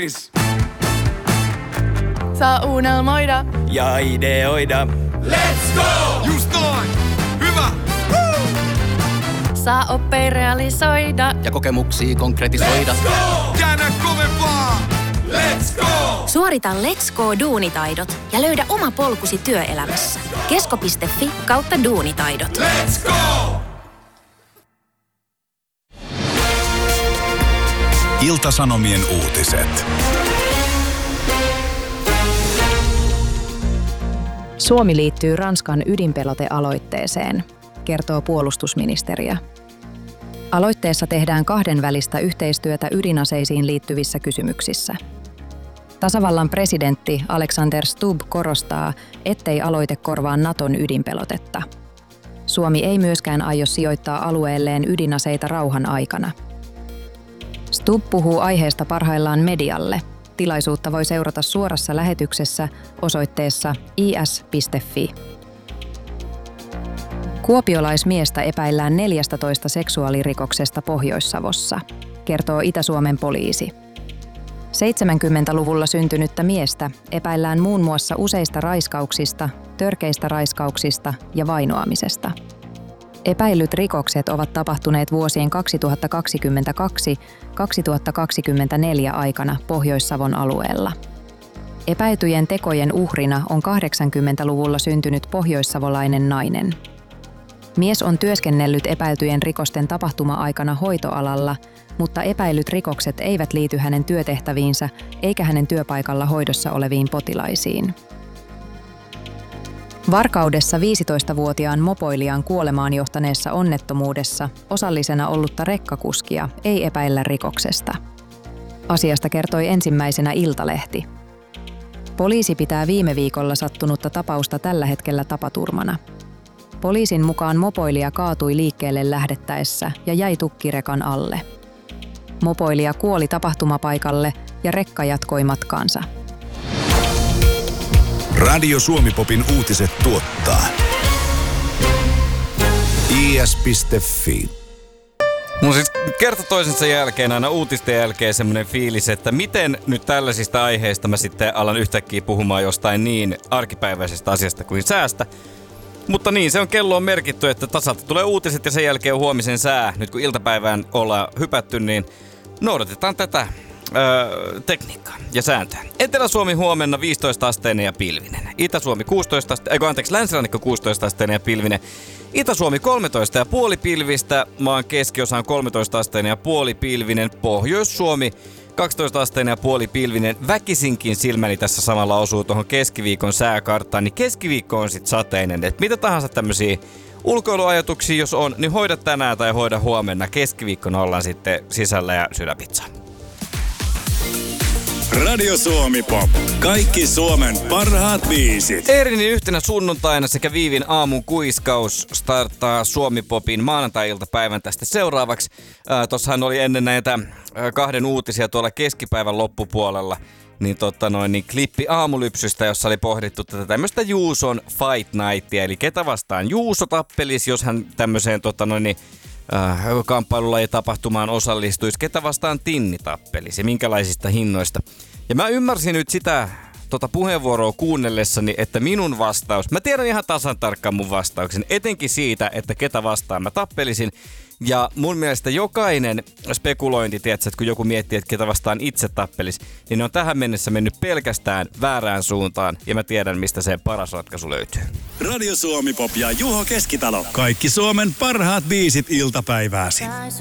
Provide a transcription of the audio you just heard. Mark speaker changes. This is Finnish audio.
Speaker 1: valmis.
Speaker 2: Saa unelmoida
Speaker 3: ja ideoida.
Speaker 1: Let's go! Just noin! Hyvä! Woo!
Speaker 2: saa oppia realisoida
Speaker 3: ja kokemuksia konkretisoida.
Speaker 1: Let's go! Käännä kovempaa! Let's go!
Speaker 4: Suorita Let's Go -duunitaidot ja löydä oma polkusi työelämässä. Kesko.fi/duunitaidot.
Speaker 1: Let's go!
Speaker 5: Ilta-Sanomien uutiset.
Speaker 6: Suomi liittyy Ranskan ydinpelotealoitteeseen, kertoo puolustusministeriö. Aloitteessa tehdään kahdenvälistä yhteistyötä ydinaseisiin liittyvissä kysymyksissä. Tasavallan presidentti Alexander Stubb korostaa, ettei aloite korvaa Naton ydinpelotetta. Suomi ei myöskään aio sijoittaa alueelleen ydinaseita rauhan aikana. Stubb puhuu aiheesta parhaillaan medialle. Tilaisuutta voi seurata suorassa lähetyksessä osoitteessa is.fi. Kuopiolaismiestä epäillään 14 seksuaalirikoksesta Pohjois-Savossa, kertoo Itä-Suomen poliisi. 70-luvulla syntynyttä miestä epäillään muun muassa useista raiskauksista, törkeistä raiskauksista ja vainoamisesta. Epäillyt rikokset ovat tapahtuneet vuosien 2022-2024 aikana Pohjois-Savon alueella. Epäiltyjen tekojen uhrina on 80-luvulla syntynyt pohjoissavolainen nainen. Mies on työskennellyt epäiltyjen rikosten tapahtuma-aikana hoitoalalla, mutta epäillyt rikokset eivät liity hänen työtehtäviinsä eikä hänen työpaikalla hoidossa oleviin potilaisiin. Varkaudessa 15-vuotiaan mopoilijan kuolemaan johtaneessa onnettomuudessa osallisena ollutta rekkakuskia ei epäillä rikoksesta. Asiasta kertoi ensimmäisenä Iltalehti. Poliisi pitää viime viikolla sattunutta tapausta tällä hetkellä tapaturmana. Poliisin mukaan mopoilija kaatui liikkeelle lähdettäessä ja jäi tukkirekan alle. Mopoilija kuoli tapahtumapaikalle ja rekka jatkoi matkaansa.
Speaker 5: Radio Suomi-popin uutiset tuottaa is.fi.
Speaker 3: Mun siis kerta toisensa jälkeen, aina uutisten jälkeen semmoinen fiilis, että miten nyt tällaisista aiheista mä sitten alan yhtäkkiä puhumaan jostain niin arkipäiväisestä asiasta kuin säästä. Mutta niin, se on kello on merkitty, että tasalta tulee uutiset ja sen jälkeen on huomisen sää. Nyt kun iltapäivään ollaan hypätty, niin noudatetaan tätä tekniikkaa ja sääntöä. Etelä-Suomi huomenna 15-asteinen ja pilvinen. Itä-Suomi 16-asteinen, länsirannikko 16-asteinen ja pilvinen. Itä-Suomi 13,5 pilvistä, maan keskiosa on 13-asteinen ja puoli pilvinen. Pohjois-Suomi 12-asteinen ja puoli pilvinen. Väkisinkin silmäni tässä samalla osuu tuohon keskiviikon sääkarttaan, niin keskiviikko on sitten sateinen. Et mitä tahansa tämmöisiä ulkoiluajatuksia jos on, niin hoida tänään tai hoida huomenna. Keskiviikkona ollaan sitten sisällä ja syödäpizzaa.
Speaker 5: Radio Suomi-pop. Kaikki Suomen parhaat biisit.
Speaker 3: Eerinin yhtenä sunnuntaina sekä Viivin aamun kuiskaus starttaa Suomi-popin maanantai-iltapäivän tästä seuraavaksi. Tossahan oli ennen näitä kahden uutisia tuolla keskipäivän loppupuolella. Niin klippi aamulypsystä, jossa oli pohdittu tätä tämmöistä Juuson Fight Nightia. Eli ketä vastaan Juuso tappelisi, jos hän tämmöiseen kamppailulajitapahtumaan osallistuisi, ketä vastaan Tinni tappelisi, minkälaisista hinnoista. Ja mä ymmärsin nyt sitä puheenvuoroa kuunnellessani, että minun vastaus, mä tiedän ihan tasan tarkkaan mun vastauksen, etenkin siitä, että ketä vastaan mä tappelisin. Ja mun mielestä jokainen spekulointi, tiedätkö, että kun joku miettii, että ketä vastaan itse tappelisi, niin ne on tähän mennessä mennyt pelkästään väärään suuntaan. Ja mä tiedän, mistä se paras ratkaisu löytyy.
Speaker 5: Radio Suomi-pop ja Juho Keskitalo. Kaikki Suomen parhaat biisit iltapäivääsi.